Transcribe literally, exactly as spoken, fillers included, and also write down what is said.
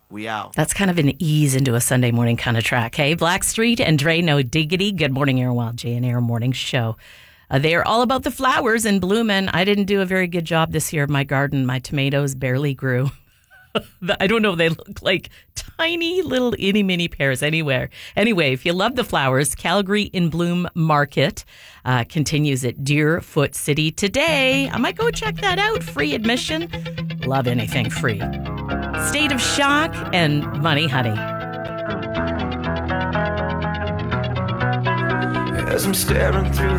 We out. That's kind of an ease into a Sunday morning kind of track. Hey, Blackstreet and Dre No Diggity. Good morning, Aaron Wild, J and Aaron Morning Show. Uh, they are all about the flowers in bloom, and I didn't do a very good job this year of my garden. My tomatoes barely grew. I don't know. They look like tiny little itty mini pears anywhere. Anyway, if you love the flowers, Calgary in Bloom Market uh, continues at Deerfoot City today. I might go check that out. Free admission. Love anything free. State of Shock and Money Honey. As I'm staring through